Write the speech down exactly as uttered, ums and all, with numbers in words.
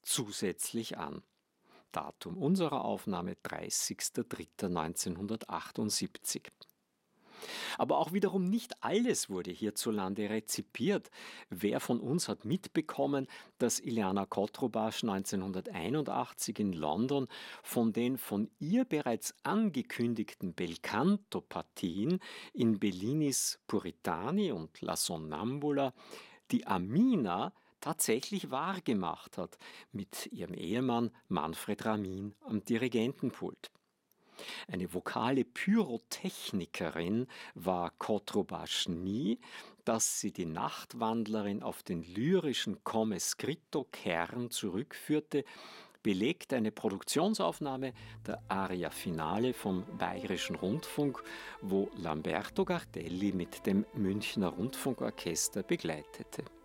zusätzlich an. Datum unserer Aufnahme dreißigster dritter neunzehnhundertachtundsiebzig. Aber auch wiederum nicht alles wurde hierzulande rezipiert. Wer von uns hat mitbekommen, dass Iliana Kotrubasch neunzehnhunderteinundachtzig in London von den von ihr bereits angekündigten Belcanto-Partien in Bellinis Puritani und La Sonnambula die Amina tatsächlich wahrgemacht hat, mit ihrem Ehemann Manfred Ramin am Dirigentenpult. Eine vokale Pyrotechnikerin war Kotrubasch nie, dass sie die Nachtwandlerin auf den lyrischen Come Scritto Kern zurückführte, belegt eine Produktionsaufnahme der Aria Finale vom Bayerischen Rundfunk, wo Lamberto Gardelli mit dem Münchner Rundfunkorchester begleitete.